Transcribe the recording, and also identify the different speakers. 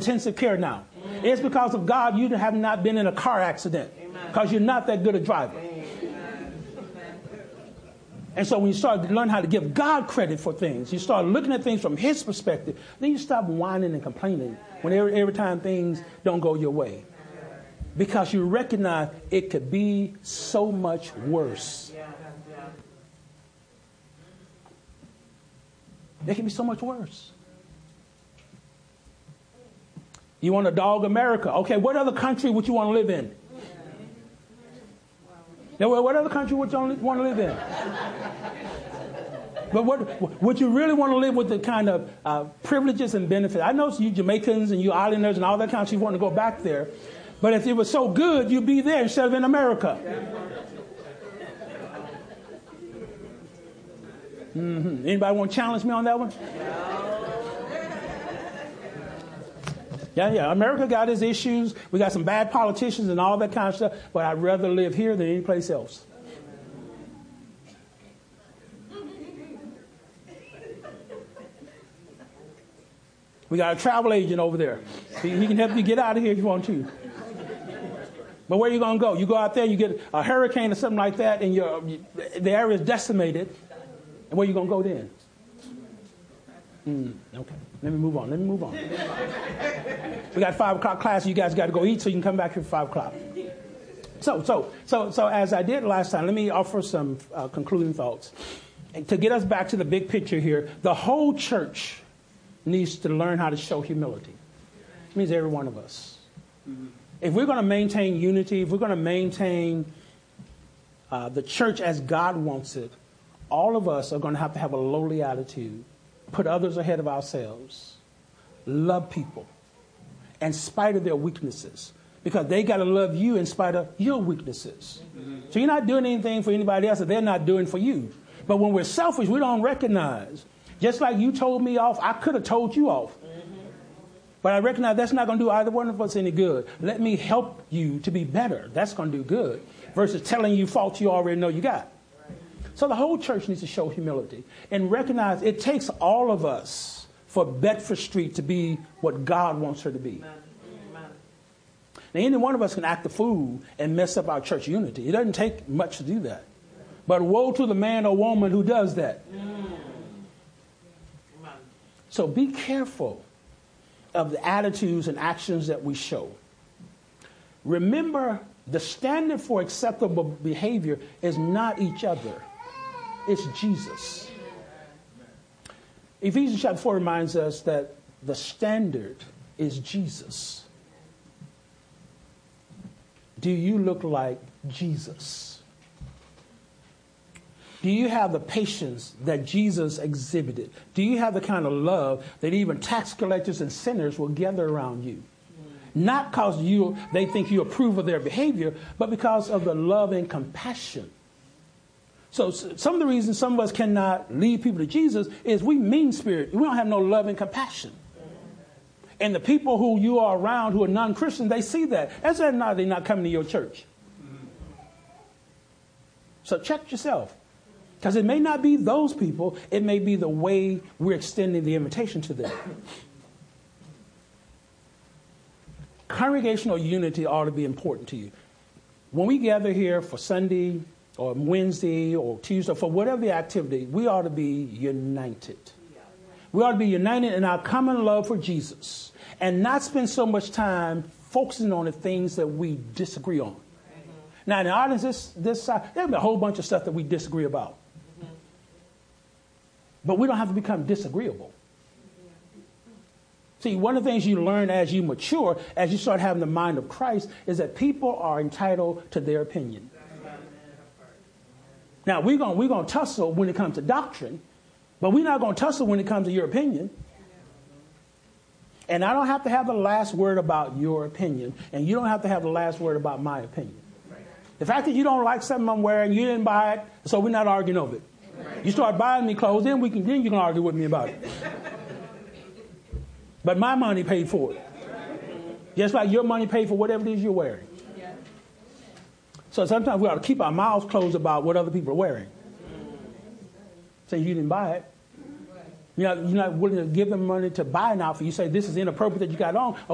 Speaker 1: intensive care now. It's because of God you have not been in a car accident because you're not that good a driver. And so when you start to learn how to give God credit for things, you start looking at things from his perspective, then you stop whining and complaining when every time things don't go your way. Because you recognize it could be so much worse. It can be so much worse. You want to dog America. Okay, what other country would you want to live in? Now, what other country would you want to live in? But what would you really want to live with the kind of privileges and benefits? I know you Jamaicans and you Islanders and all that kind of stuff want to go back there. But if it was so good, you'd be there instead of in America. Mm-hmm. Anybody want to challenge me on that one? Yeah. America got its issues. We got some bad politicians and all that kind of stuff. But I'd rather live here than any place else. We got a travel agent over there. He can help you get out of here if you want to. But where are you going to go? You go out there, you get a hurricane or something like that, and the area is decimated. And where are you going to go then? Okay, let me move on. We got 5 o'clock class. You guys got to go eat so you can come back here at 5 o'clock. So as I did last time, let me offer some concluding thoughts. And to get us back to the big picture here, the whole church needs to learn how to show humility. It means every one of us. Mm-hmm. If we're going to maintain unity, if we're going to maintain the church as God wants it, all of us are going to have a lowly attitude, put others ahead of ourselves, love people in spite of their weaknesses, because they got to love you in spite of your weaknesses. Mm-hmm. So you're not doing anything for anybody else that they're not doing for you. But when we're selfish, we don't recognize. Just like you told me off, I could have told you off. But I recognize that's not going to do either one of us any good. Let me help you to be better. That's going to do good. Versus telling you faults you already know you got. So the whole church needs to show humility and recognize it takes all of us for Bedford Street to be what God wants her to be. Now, any one of us can act a fool and mess up our church unity. It doesn't take much to do that. But woe to the man or woman who does that. So be careful of the attitudes and actions that we show. Remember, the standard for acceptable behavior is not each other. It's Jesus. Ephesians chapter 4 reminds us that the standard is Jesus. Do you look like Jesus? Do you have the patience that Jesus exhibited? Do you have the kind of love that even tax collectors and sinners will gather around you? Not because they think you approve of their behavior, but because of the love and compassion. So some of the reasons some of us cannot lead people to Jesus is we mean-spirited. We don't have no love and compassion. And the people who you are around who are non-Christian, they see that. That's why they're not coming to your church. So check yourself. Because it may not be those people. It may be the way we're extending the invitation to them. Congregational unity ought to be important to you. When we gather here for Sunday or Wednesday or Tuesday, for whatever the activity, we ought to be united. We ought to be united in our common love for Jesus and not spend so much time focusing on the things that we disagree on. Now, in the audience this side, there'll be a whole bunch of stuff that we disagree about. But we don't have to become disagreeable. See, one of the things you learn as you mature, as you start having the mind of Christ, is that people are entitled to their opinion. Now, we're going to tussle when it comes to doctrine, but we're not going to tussle when it comes to your opinion. And I don't have to have the last word about your opinion, and you don't have to have the last word about my opinion. The fact that you don't like something I'm wearing, you didn't buy it, so we're not arguing over it. You start buying me clothes, then you can argue with me about it. But my money paid for it. Just like your money paid for whatever it is you're wearing. So sometimes we ought to keep our mouths closed about what other people are wearing. Say you didn't buy it. You're not willing to give them money to buy an outfit. You say this is inappropriate that you got on.